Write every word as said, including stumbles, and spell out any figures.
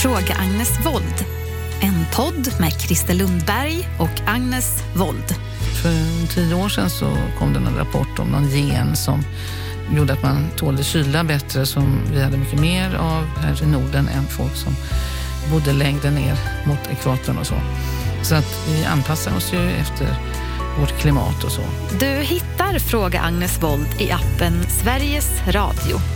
Fråga Agnes Wold. En podd med Christer Lundberg och Agnes Wold. För tio år sedan så kom det en rapport om någon gen som gjorde att man tålde kyla bättre, som vi hade mycket mer av här i Norden än folk som bodde längre ner mot ekvatorn och så. Så att vi anpassar oss ju efter vårt klimat och så. Du hittar Fråga Agnes Wold i appen Sveriges Radio.